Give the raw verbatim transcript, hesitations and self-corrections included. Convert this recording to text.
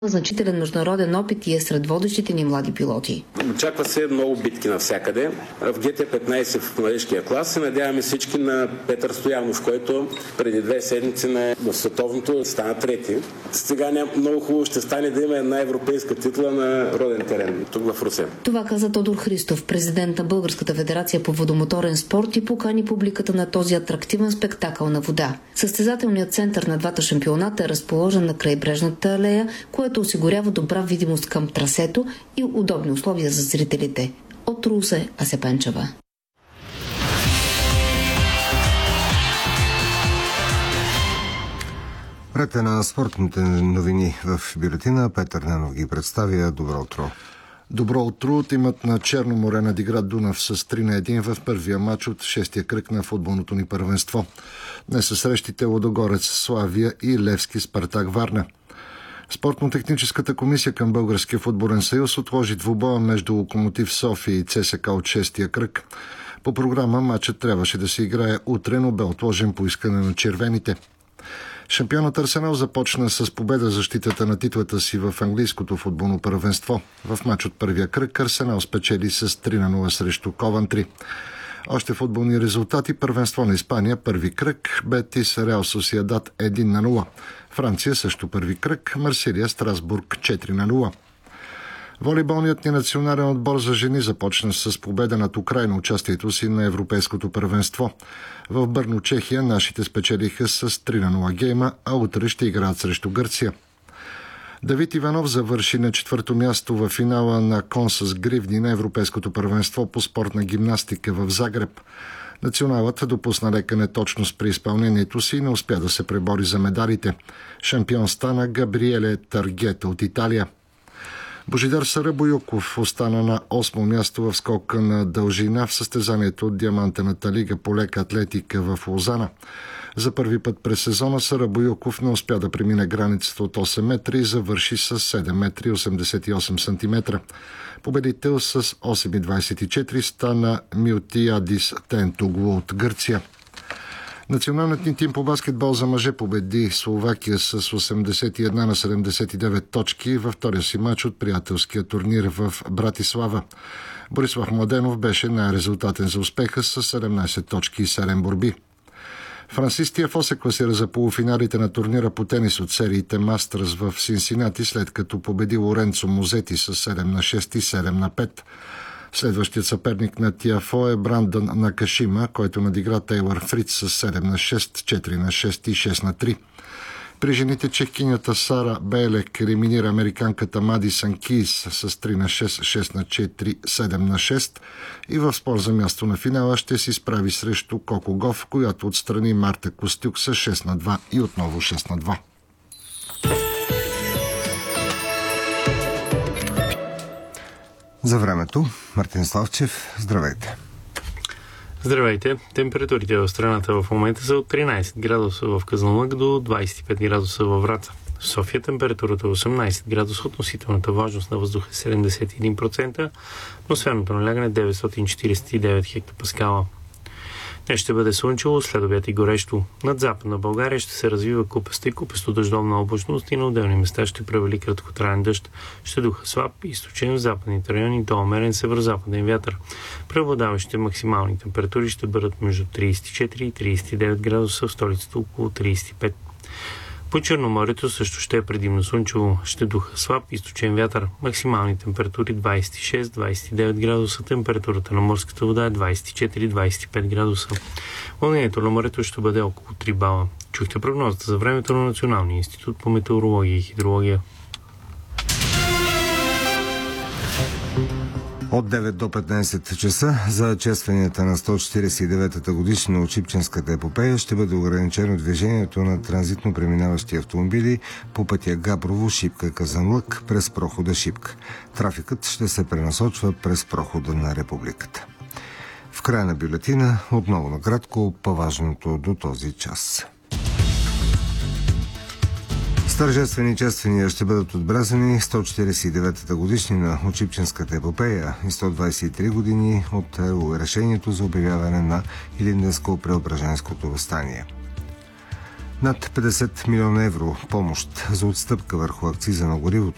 значителен международен опит и е сред водещите ни млади пилоти. Очаква се много битки навсякъде. В Г Т петнайсет в младежкия клас се надяваме всички на Петър Стоянов, който преди две седмици на в световното стана трети. Сега няма, много хубаво ще стане да има една европейска титла на роден терен, тук в Русе. Това каза Тодор Христов, президент на Българската федерация по водомоторен спорт, и покани публиката на този атрактивен спектакъл на вода. Състезателният център на двата шампионата е разположен на крайбрежната алея, което осигурява добра видимост към трасето и удобни условия за зрителите. От Русе, Ася Пенчева. Рете на спортните новини в бюлетина. Петър Ненов ги представя. Добро утро. Добро утро. Тимът на Черно море надигра Дунав с три на едно в първия матч от шестия кръг на футболното ни първенство. Днес са срещите Лудогорец Славия и Левски Спартак Варна. Спортно-техническата комисия към Българския футболен съюз отложи двубоя между Локомотив София и Ц С К от шестия кръг. По програма матчът трябваше да се играе утре, но бе отложен по искане на червените. Шампионът Арсенал започна с победа защитата на титлата си в английското футболно първенство. В матч от първия кръг Арсенал спечели с три на нула срещу Ковантри. Още футболни резултати. Първенство на Испания, първи кръг, Бетис Реал Сосиедад едно на нула. Франция също първи кръг, Марсилия Страсбург четири на нула. Волейболният ни национален отбор за жени започна с победа над Украйна участието си на Европейското първенство. В Бърно, Чехия, нашите спечелиха с три на нула гейма, а утре ще играят срещу Гърция. Давид Иванов завърши на четвърто място в финала на кон с гривни на Европейското първенство по спортна гимнастика в Загреб. Националът допусна лека неточност при изпълнението си и не успя да се пребори за медалите. Шампион стана Габриеле Таргета от Италия. Божидар Сарабоюков остана на осмо място в скока на дължина в състезанието от Диамантената лига по лека атлетика в Лозана. За първи път през сезона Сарабоюков не успя да премине границата от осем метра и завърши с седем метра осемдесет и осем сантиметра. Победител с осем двадесет и четири стана Милтиадис Тентоглу от Гърция. Националният ни тим по баскетбол за мъже победи Словакия с осемдесет и едно на седемдесет и девет точки във втория си матч от приятелския турнир в Братислава. Борислав Младенов беше най-резултатен за успеха с седемнадесет точки и седем борби. Франсис Тиафо се класира за полуфиналите на турнира по тенис от сериите Мастърс в Синсинати, след като победи Лоренцо Мозети с седем на шест и седем на пет. Следващият съперник на Тиафо е Брандън Накашима, който надигра Тейлър Фриц с седем на шест, четири на шест и шест на три. При жените чехкинята Сара Белек елиминира американката Мадисън Кейс с три на шест, шест на четири, седем на шест и в спор за място на финала ще се изправи срещу Коко Гоф, която отстрани Марта Костюк с шест на два и отново шест на два. За времето, Мартин Славчев, здравейте. Здравейте! Температурите в страната в момента са от тринадесет градуса в Казанлък до двадесет и пет градуса във Враца. В София температурата е осемнадесет градуса, относителната влажност на въздуха е седемдесет и един процента, атмосферното налягане е деветстотин четиридесет и девет хектопаскала. Днес ще бъде слънчево, след обяд и горещо. Над западна България ще се развива купеста и купесто дъждовна облачност и на отделни места ще превали краткотраен дъжд. Ще духа слаб, източен в западните райони до умерен северозападен вятър. Преобладаващите максимални температури ще бъдат между тридесет и четири и тридесет и девет градуса, в столицата около тридесет и пет. По Черноморието също ще е предимно слънчево, ще духа слаб източен вятър. Максимални температури двадесет и шест до двадесет и девет градуса, температурата на морската вода е двадесет и четири до двадесет и пет градуса. Вълнението на морето ще бъде около три бала. Чухте прогнозата за времето на Националния институт по метеорология и хидрология. От девет до петнадесет часа за честванията на сто четиридесет и деветата годишнина от Шипченската епопея ще бъде ограничено движението на транзитно преминаващи автомобили по пътя Габрово-Шипка-Казанлък през прохода Шипка. Трафикът ще се пренасочва през прохода на Републиката. В края на бюлетина отново накратко по-важното до този час. С тържествени чествания ще бъдат отбелязани сто четиридесет и деветата годишнина от Шипченската епопея и сто двадесет и три години от решението за обявяване на Илинденско-Преображенското въстание. Над петдесет милиона евро помощ за отстъпка върху акциза на горивото